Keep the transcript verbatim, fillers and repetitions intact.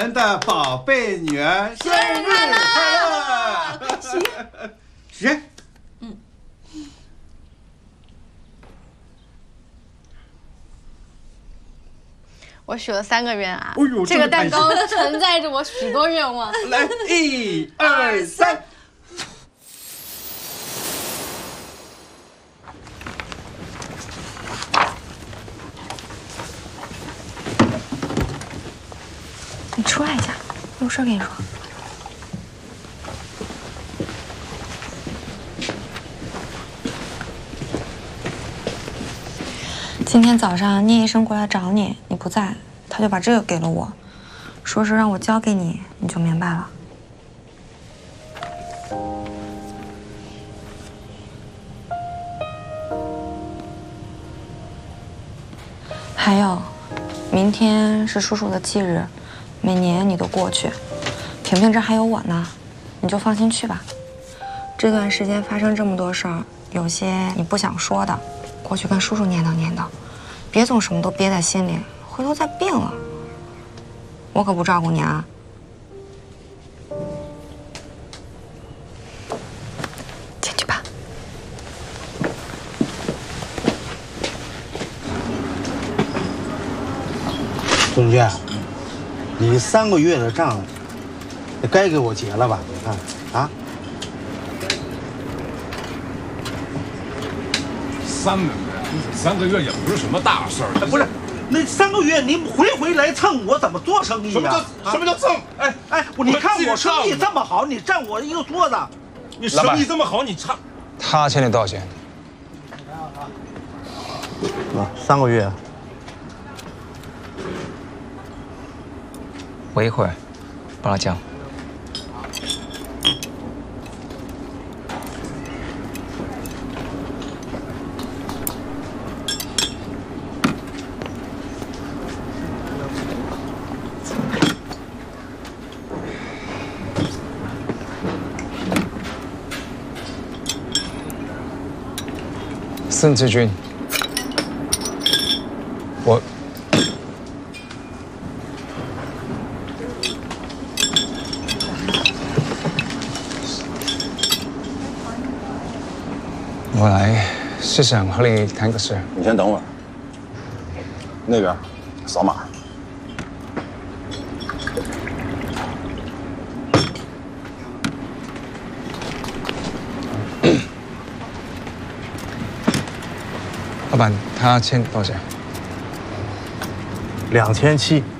们的宝贝女儿生日快乐！ 行， 谁？ 嗯。 我许了三个愿啊！ 哎呦， 这个蛋糕承载着我许多愿望。 来，一二三。 你出来一下，有事跟你说。今天早上聂医生过来找你，你不在，他就把这个给了我，说是让我交给你，你就明白了。还有。 明天是叔叔的忌日，每年你都过去。萍萍这还有我呢，你就放心去吧。这段时间发生这么多事儿，有些你不想说的，过去跟叔叔念叨念叨，别总什么都憋在心里，回头再病了，我可不照顾你啊。进去吧。 孙娟，你三个月的账，也该给我结了吧？你看，啊， 三个月，三个月也不是什么大事儿。 不是，那三个月你回回来蹭我，怎么做生意呀？ 什么叫什么叫蹭？哎哎，你看我生意这么好，你占我一个桌子， 你生意这么好，你差。 他欠你多少钱？ 啊，三个月。 我一会儿帮他讲。孙志军，我。 我来是想和你谈个事。 你先等会儿，那边扫码。 老板，他欠多少钱？ 两千七。